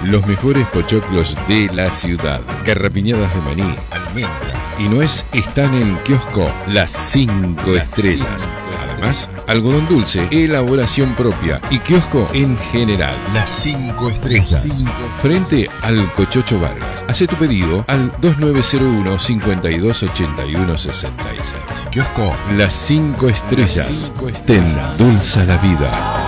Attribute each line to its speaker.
Speaker 1: Los mejores pochoclos de la ciudad. Carrapiñadas de maní, almendra y nuez están en Kiosco Las 5 Estrellas. Además, algodón dulce, elaboración propia y kiosco en general. Las 5 Estrellas. Frente al Cochocho Vargas. Hacé tu pedido al 2901 5281 66. Kiosco Las 5 Estrellas. Te endulza la vida.